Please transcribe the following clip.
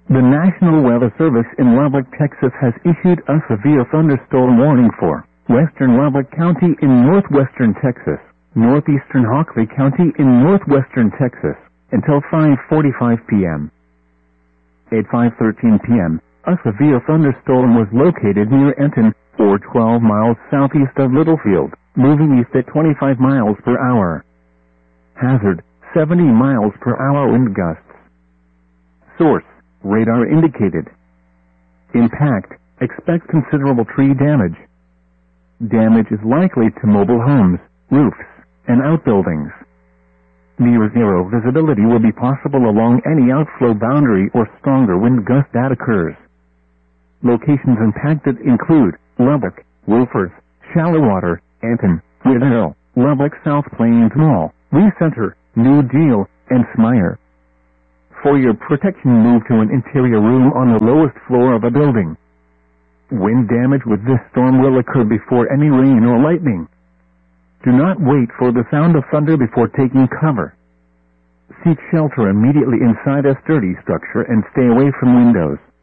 The National Weather Service in Lubbock, Texas has issued a severe thunderstorm warning for western Lubbock County in northwestern Texas, northeastern Hockley County in northwestern Texas, until 5:45 p.m. At 5:13 p.m., a severe thunderstorm was located near Enton, or 12 miles southeast of Littlefield, moving east at 25 miles per hour. Hazard, 70 miles per hour wind gusts. Source, radar indicated. Impact, expect considerable tree damage. Damage is likely to mobile homes, roofs, and outbuildings. Near zero visibility will be possible along any outflow boundary or stronger wind gust that occurs. Locations impacted include Lubbock, Wolford, Shallowater, Enton, Whittill, Lubbock South Plains Mall, Lee Center, New Deal, and Smyer. For your protection, move to an interior room on the lowest floor of a building. Wind damage with this storm will occur before any rain or lightning. Do not wait for the sound of thunder before taking cover. Seek shelter immediately inside a sturdy structure and stay away from windows.